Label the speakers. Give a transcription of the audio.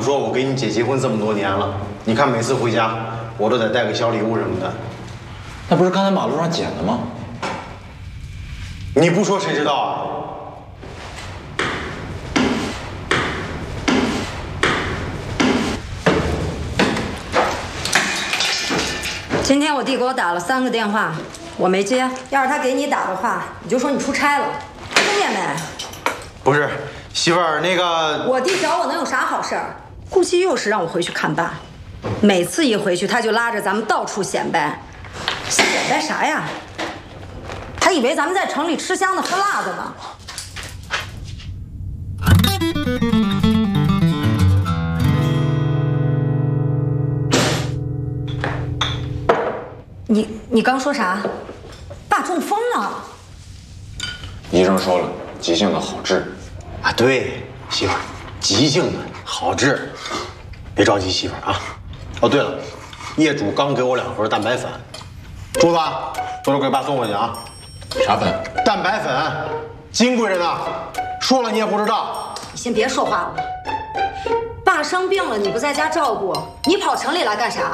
Speaker 1: 说我给你姐结婚这么多年了，你看每次回家我都得带个小礼物什么的。
Speaker 2: 那不是刚才马路上捡的吗？
Speaker 1: 你不说谁知道啊？
Speaker 3: 今天我弟给我打了3个电话，我没接。要是他给你打的话，你就说你出差了，听见没？
Speaker 1: 不是，媳妇儿，那个
Speaker 3: 我弟找我能有啥好事儿？估计又是让我回去看爸。每次一回去，他就拉着咱们到处显摆，显摆啥呀？他以为咱们在城里吃香的喝辣的呢。你刚说啥？爸中风了？
Speaker 2: 医生说了，急性的好治。
Speaker 1: 啊，对，媳妇儿，急性的好治，别着急，媳妇儿啊。哦，对了，业主刚给我2盒蛋白粉，珠子，多多给爸送过去啊。
Speaker 2: 啥粉？
Speaker 1: 蛋白粉，金贵着呢，说了你也不知道。
Speaker 3: 你先别说话了。爸生病了，你不在家照顾，你跑城里来干啥？